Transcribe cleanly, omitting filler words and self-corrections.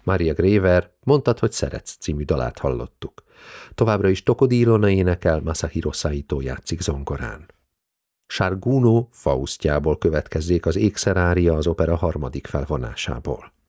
Maria Grever, Mondtad, hogy szeretsz című dalát hallottuk. Továbbra is Tokodi Ilona énekel, Masahiro Saito játszik zongorán. Charles Gounod Faustjából következzék az ékszerária az opera harmadik felvonásából.